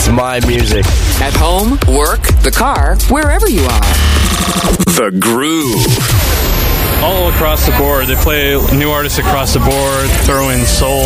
It's my music. At home, work, the car, wherever you are. The Groove. All across the board. They play new artists across the board, throw in soul,